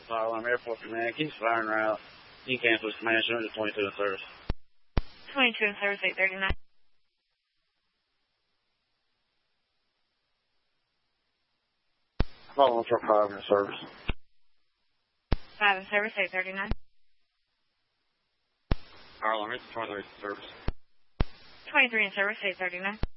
Fire Alarm Airport Command. Keeps firing route. You can cancel command. Show to 22 in service. 22 in service, 839. Following truck 5 in service. 5 in service, 839. Fire Alarm 23 in service. 23 in service, 839.